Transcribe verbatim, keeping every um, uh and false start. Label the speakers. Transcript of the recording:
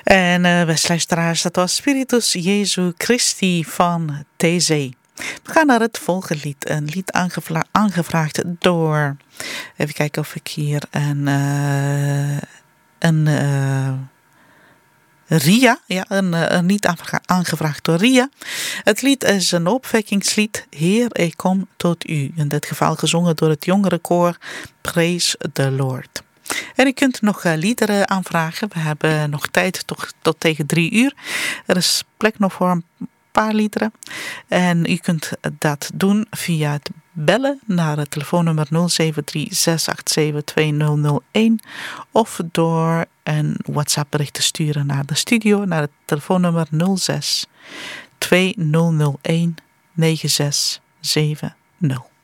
Speaker 1: En uh, beste luisteraars, dat was Spiritus Jesu Christi van Taizé. We gaan naar het volgende lied. Een lied aangevra- aangevraagd door... Even kijken of ik hier een... Uh, een uh, Ria, ja, een, een lied aangevra- aangevraagd door Ria. Het lied is een opwekkingslied. Heer, ik kom tot u. In dit geval gezongen door het jongere koor Praise the Lord. En u kunt nog uh, liederen aanvragen. We hebben nog tijd tot, tot tegen drie uur. Er is plek nog voor een paar liederen. En u kunt dat doen via het bellen naar het telefoonnummer nul zeven drie zes acht zeven twee nul nul een of door een WhatsApp bericht te sturen naar de studio naar het telefoonnummer nul zes twee nul nul een negen zes zeven nul.